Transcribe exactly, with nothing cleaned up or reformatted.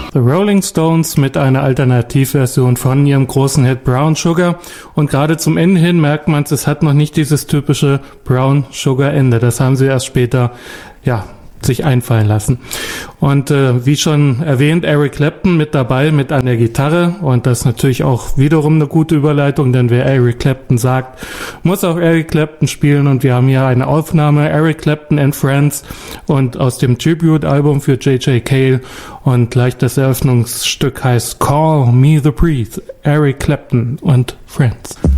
The Rolling Stones mit einer Alternativversion von ihrem großen Hit Brown Sugar. Und gerade zum Ende hin merkt man es, es hat noch nicht dieses typische Brown Sugar Ende. Das haben sie erst später, ja, sich einfallen lassen. Und äh, wie schon erwähnt, Eric Clapton mit dabei, mit an der Gitarre, und das ist natürlich auch wiederum eine gute Überleitung, denn wer Eric Clapton sagt, muss auch Eric Clapton spielen, und wir haben hier eine Aufnahme, Eric Clapton and Friends, und aus dem Tribute-Album für J J Cale, und gleich das Eröffnungsstück heißt Call Me the Priest, Eric Clapton und Friends.